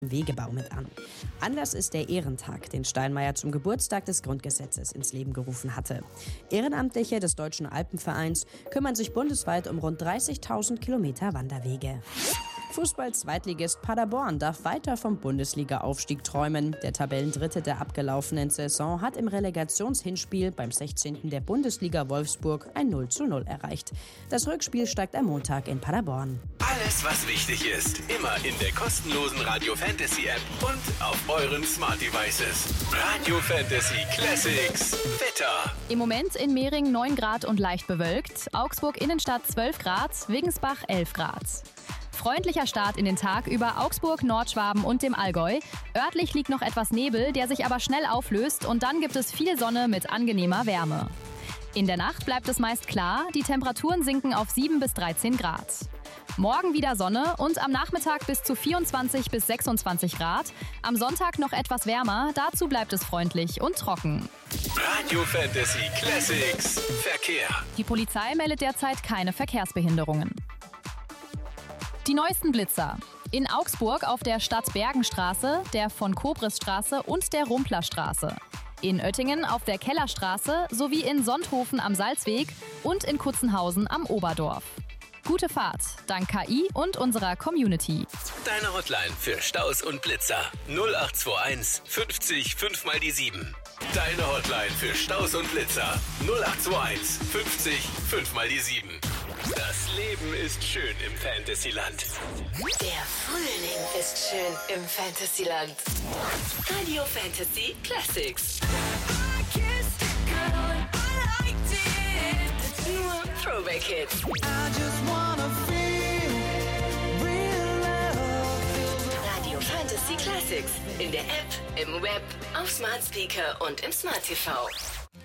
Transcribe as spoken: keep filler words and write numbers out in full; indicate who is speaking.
Speaker 1: Wegebau mit an. Anlass ist der Ehrentag, den Steinmeier zum Geburtstag des Grundgesetzes ins Leben gerufen hatte. Ehrenamtliche des Deutschen Alpenvereins kümmern sich bundesweit um rund dreißigtausend Kilometer Wanderwege. Fußball-Zweitligist Paderborn darf weiter vom Bundesliga-Aufstieg träumen. Der Tabellendritte der abgelaufenen Saison hat im Relegationshinspiel beim sechzehnten der Bundesliga Wolfsburg ein null zu null erreicht. Das Rückspiel steigt am Montag in Paderborn.
Speaker 2: Alles, was wichtig ist, immer in der kostenlosen Radio Fantasy App und auf euren Smart Devices. Radio Fantasy Classics Wetter.
Speaker 3: Im Moment in Mehring neun Grad und leicht bewölkt, Augsburg Innenstadt zwölf Grad, Wigensbach elf Grad. Freundlicher Start in den Tag über Augsburg, Nordschwaben und dem Allgäu. Örtlich liegt noch etwas Nebel, der sich aber schnell auflöst und dann gibt es viel Sonne mit angenehmer Wärme. In der Nacht bleibt es meist klar, die Temperaturen sinken auf sieben bis dreizehn Grad. Morgen wieder Sonne und am Nachmittag bis zu vierundzwanzig bis sechsundzwanzig Grad. Am Sonntag noch etwas wärmer, dazu bleibt es freundlich und trocken.
Speaker 2: Radio Fantasy Classics Verkehr.
Speaker 3: Die Polizei meldet derzeit keine Verkehrsbehinderungen. Die neuesten Blitzer. In Augsburg auf der Stadtbergenstraße, der von Kobrisstraße und der Rumplerstraße. In Oettingen auf der Kellerstraße sowie in Sonthofen am Salzweg und in Kutzenhausen am Oberdorf. Gute Fahrt, dank K I und unserer Community.
Speaker 2: Deine Hotline für Staus und Blitzer null acht zwei eins fünfzig fünf mal die sieben. Deine Hotline für Staus und Blitzer null acht zwei eins fünfzig fünf mal die sieben. Das Leben ist schön im Fantasyland.
Speaker 4: Der Frühling ist schön im Fantasyland. Radio Fantasy Classics. Nur Throwback Hits. Radio Fantasy Classics. In der App, im Web, auf Smart Speaker und im Smart T V.